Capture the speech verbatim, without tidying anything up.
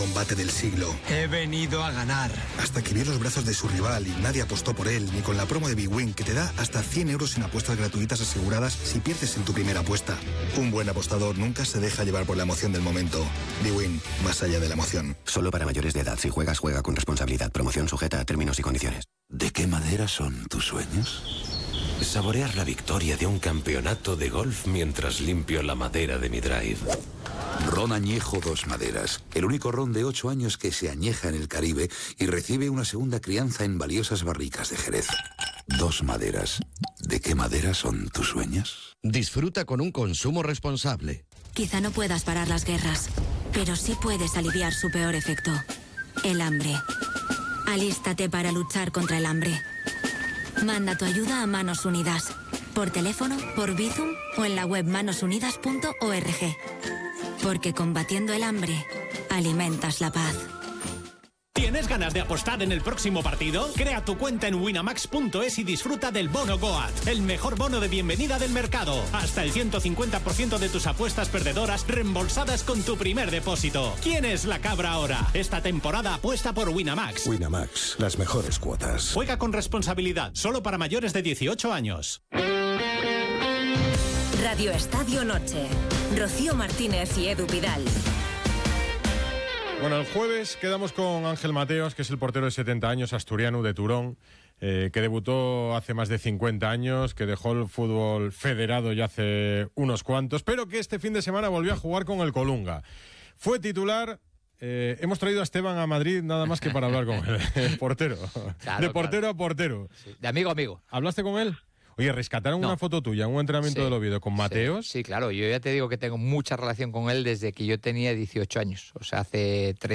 Combate del siglo. He venido a ganar. Hasta que vio los brazos de su rival y nadie apostó por él, ni con la promo de BWin, que te da hasta cien euros en apuestas gratuitas aseguradas si pierdes en tu primera apuesta. Un buen apostador nunca se deja llevar por la emoción del momento. BWin, más allá de la emoción. Solo para mayores de edad. Si juegas, juega con responsabilidad. Promoción sujeta a términos y condiciones. ¿De qué madera son tus sueños? Saborear la victoria de un campeonato de golf mientras limpio la madera de mi drive. Ron Añejo Dos Maderas, el único ron de ocho años que se añeja en el Caribe y recibe una segunda crianza en valiosas barricas de Jerez. Dos Maderas. ¿De qué madera son tus sueños? Disfruta con un consumo responsable. Quizá no puedas parar las guerras, pero sí puedes aliviar su peor efecto, el hambre. Alístate para luchar contra el hambre. Manda tu ayuda a Manos Unidas, por teléfono, por Bizum o en la web manos unidas punto org. Porque combatiendo el hambre, alimentas la paz. ¿Tienes ganas de apostar en el próximo partido? Crea tu cuenta en winamax punto es y disfruta del bono Goat, el mejor bono de bienvenida del mercado. Hasta el ciento cincuenta por ciento de tus apuestas perdedoras reembolsadas con tu primer depósito. ¿Quién es la cabra ahora? Esta temporada apuesta por Winamax. Winamax, las mejores cuotas. Juega con responsabilidad, solo para mayores de dieciocho años. Radio Estadio Noche. Rocío Martínez y Edu Vidal. Bueno, el jueves quedamos con Ángel Mateos, que es el portero de setenta años, asturiano de Turón, eh, que debutó hace más de cincuenta años, que dejó el fútbol federado ya hace unos cuantos, pero que este fin de semana volvió a jugar con el Colunga. Fue titular. Eh, hemos traído a Esteban a Madrid nada más que para hablar con él, el portero. Claro, de portero claro. a portero. Sí, de amigo a amigo. ¿Hablaste con él? Oye, rescataron no. una foto tuya, un entrenamiento sí, del Oviedo con Mateos. Sí, sí, claro, yo ya te digo que tengo mucha relación con él desde que yo tenía dieciocho años, o sea, hace tres